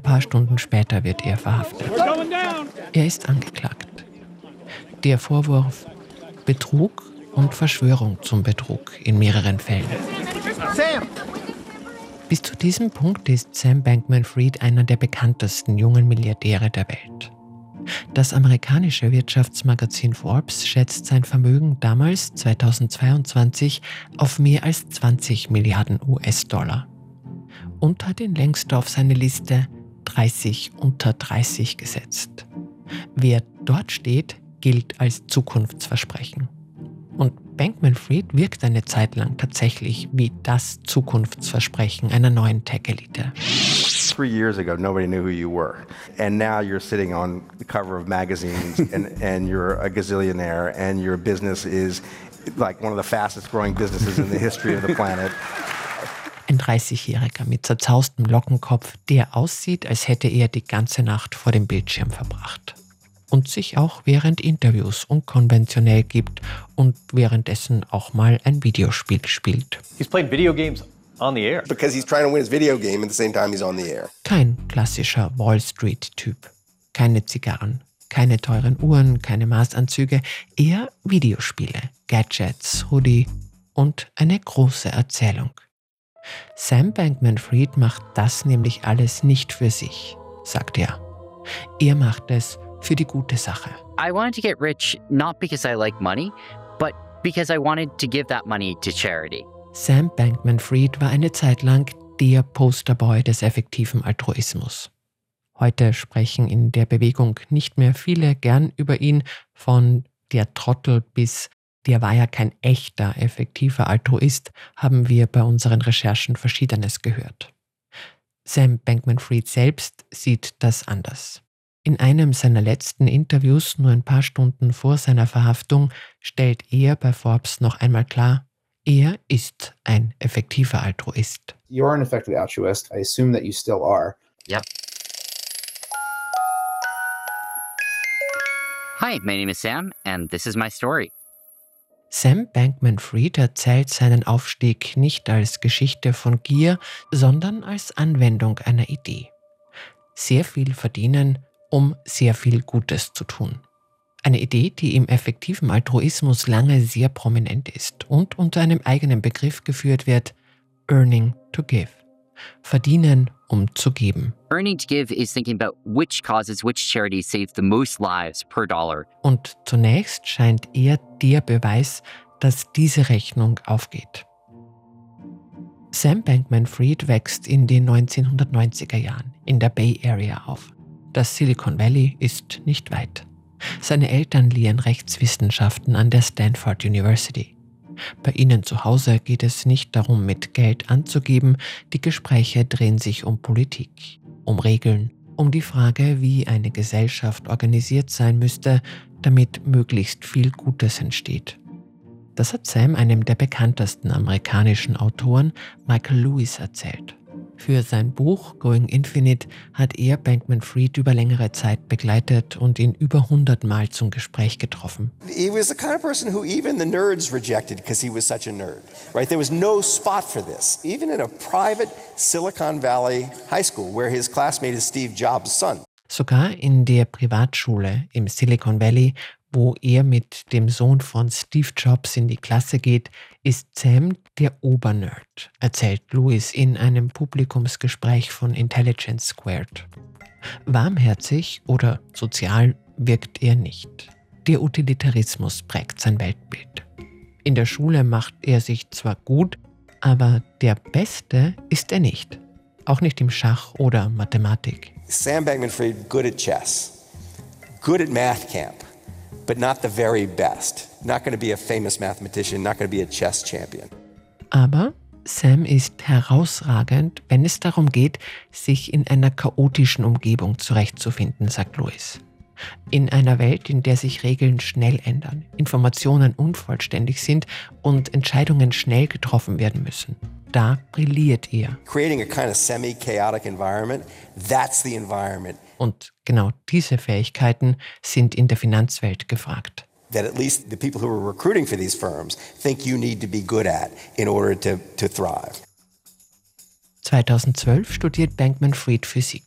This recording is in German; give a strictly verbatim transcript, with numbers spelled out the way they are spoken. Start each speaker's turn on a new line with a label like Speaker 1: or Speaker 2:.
Speaker 1: paar Stunden später wird er verhaftet. Er ist angeklagt. Der Vorwurf Betrug und Verschwörung zum Betrug in mehreren Fällen.
Speaker 2: Sam!
Speaker 1: Bis zu diesem Punkt ist Sam Bankman-Fried einer der bekanntesten jungen Milliardäre der Welt. Das amerikanische Wirtschaftsmagazin Forbes schätzt sein Vermögen damals, zweitausendzweiundzwanzig, auf mehr als zwanzig Milliarden U S-Dollar und hat ihn längst auf seine Liste dreißig unter dreißig gesetzt. Wer dort steht, gilt als Zukunftsversprechen. Und Bankman-Fried wirkt eine Zeit lang tatsächlich wie das Zukunftsversprechen einer neuen Tech-Elite.
Speaker 3: Three years ago, nobody knew who you were. And now you're sitting on the cover of magazines and, and you're a gazillionaire and your business is like one of the fastest growing businesses in the history of the planet.
Speaker 1: Ein dreißigjähriger mit zerzaustem Lockenkopf, der aussieht, als hätte er die ganze Nacht vor dem Bildschirm verbracht. Und sich auch während Interviews unkonventionell gibt und währenddessen auch mal ein Videospiel spielt.
Speaker 2: He's playing video games on the air.
Speaker 4: Because he's trying to win his video game at the same time he's on the air.
Speaker 1: Kein klassischer Wall Street-Typ. Keine Zigarren, keine teuren Uhren, keine Maßanzüge, eher Videospiele, Gadgets, Hoodie und eine große Erzählung. Sam Bankman-Fried macht das nämlich alles nicht für sich, sagt er. Er macht es für die gute Sache.
Speaker 5: I wanted to get rich not because I like money, but because I wanted to give that money to charity.
Speaker 1: Sam Bankman-Fried war eine Zeit lang der Posterboy des effektiven Altruismus. Heute sprechen in der Bewegung nicht mehr viele gern über ihn, von der Trottel bis der war ja kein echter, effektiver Altruist, haben wir bei unseren Recherchen Verschiedenes gehört. Sam Bankman-Fried selbst sieht das anders. In einem seiner letzten Interviews, nur ein paar Stunden vor seiner Verhaftung, stellt er bei Forbes noch einmal klar, er ist ein effektiver Altruist.
Speaker 6: You are an effective altruist. I assume that you still are.
Speaker 5: Yep. Hi, my name is Sam and this is my story.
Speaker 1: Sam Bankman-Fried erzählt seinen Aufstieg nicht als Geschichte von Gier, sondern als Anwendung einer Idee. Sehr viel verdienen, um sehr viel Gutes zu tun. Eine Idee, die im effektiven Altruismus lange sehr prominent ist und unter einem eigenen Begriff geführt wird, Earning to Give. Verdienen, um zu geben.
Speaker 5: Earning to give is thinking about which causes, which charities save the most lives per dollar.
Speaker 1: Und zunächst scheint er der Beweis, dass diese Rechnung aufgeht. Sam Bankman-Fried wächst in den neunzehnhundertneunziger Jahren in der Bay Area auf. Das Silicon Valley ist nicht weit. Seine Eltern lehren Rechtswissenschaften an der Stanford University. Bei ihnen zu Hause geht es nicht darum, mit Geld anzugeben, die Gespräche drehen sich um Politik, um Regeln, um die Frage, wie eine Gesellschaft organisiert sein müsste, damit möglichst viel Gutes entsteht. Das hat Sam einem der bekanntesten amerikanischen Autoren, Michael Lewis, erzählt. Für sein Buch Going Infinite hat er Bankman-Fried über längere Zeit begleitet und ihn über hundert Mal zum Gespräch getroffen.
Speaker 4: He was the kind of person who even the nerds rejected because he was such a nerd, right? There was no spot for this. Even in a private Silicon Valley high school where his classmate is Steve Jobs' son.
Speaker 1: Sogar in der Privatschule im Silicon Valley, wo er mit dem Sohn von Steve Jobs in die Klasse geht, ist Sam der Obernerd, erzählt Lewis in einem Publikumsgespräch von Intelligence Squared. Warmherzig oder sozial wirkt er nicht. Der Utilitarismus prägt sein Weltbild. In der Schule macht er sich zwar gut, aber der Beste ist er nicht. Auch nicht im Schach oder Mathematik.
Speaker 4: Sam Bankman-Fried, good at chess, good at math camp, but not the very best. Not going to be a famous mathematician, not going to be a chess champion.
Speaker 1: Aber Sam ist herausragend, wenn es darum geht, sich in einer chaotischen Umgebung zurechtzufinden, sagt Lewis. In einer Welt, in der sich Regeln schnell ändern, Informationen unvollständig sind und Entscheidungen schnell getroffen werden müssen. Da brilliert er.
Speaker 4: Creating a kind of semi-chaotic environment, that's the environment.
Speaker 1: Und genau diese Fähigkeiten sind in der Finanzwelt gefragt.
Speaker 4: That at least the people who are recruiting for these firms think you need to be good at in order to, to thrive.
Speaker 1: zweitausendzwölf studiert Bankman-Fried Physik.